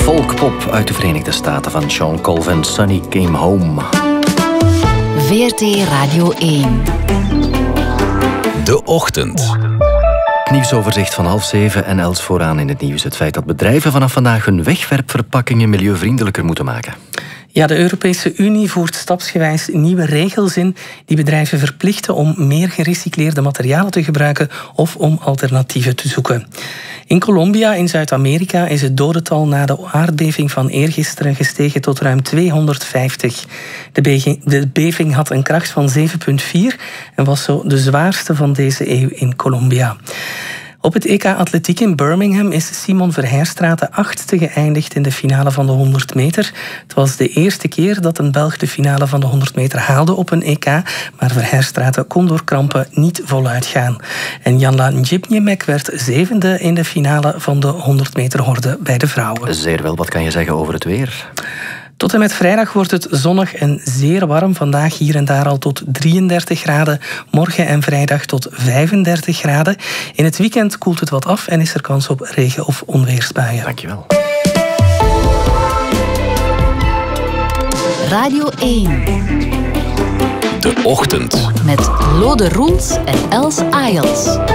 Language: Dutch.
Folkpop uit de Verenigde Staten van Sean Colvin, Sunny Came Home. VRT Radio 1. De Ochtend. Nieuwsoverzicht van 6:30 en Els vooraan in het nieuws. Het feit dat bedrijven vanaf vandaag hun wegwerpverpakkingen milieuvriendelijker moeten maken. Ja, de Europese Unie voert stapsgewijs nieuwe regels in die bedrijven verplichten om meer gerecycleerde materialen te gebruiken of om alternatieven te zoeken. In Colombia, in Zuid-Amerika, is het dodental na de aardbeving van eergisteren gestegen tot ruim 250. De beving had een kracht van 7,4 en was zo de zwaarste van deze eeuw in Colombia. Op het EK Atletiek in Birmingham is Simon Verheijstraete 8e geëindigd in de finale van de 100 meter. Het was de eerste keer dat een Belg de finale van de 100 meter haalde op een EK, maar Verheijstraete kon door krampen niet voluit gaan. En Janla Njipnjemek werd 7e in de finale van de 100 meter horde bij de vrouwen. Zeer wel, wat kan je zeggen over het weer? Tot en met vrijdag wordt het zonnig en zeer warm. Vandaag hier en daar al tot 33 graden. Morgen en vrijdag tot 35 graden. In het weekend koelt het wat af en is er kans op regen- of onweersbuien. Dankjewel. Radio 1. De Ochtend. Met Lode Roels en Els Ayels.